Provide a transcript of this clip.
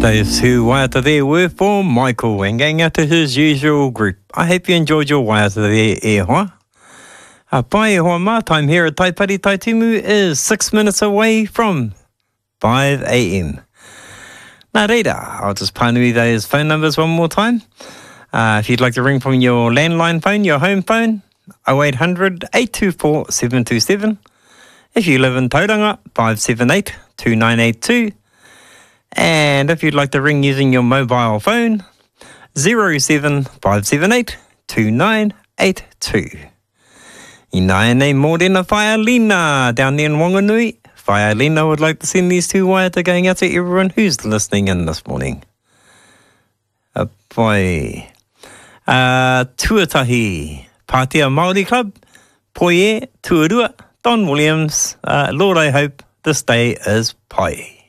Those who waiata there were for Michael and going out to his usual group. I hope you enjoyed your waiata there, e hoa. Pai e hoa ma, time here at Taipari Taitimu is 6 minutes away from 5 a.m. Nā reira, I'll just panui those phone numbers one more time. If you'd like to ring from your landline phone, your home phone, 0800 824 727. If you live in Tauranga, 578 2982. And if you'd like to ring using your mobile phone, 07578 2982. I nei mōrena Whaialina down there in Wanganui. Whaialina would like to send these two waiata going out to everyone who's listening in this morning. Pai. Tuatahi, Pātea Māori Club, Poie, Tuarua, Don Williams. Lord, I hope this day is pai.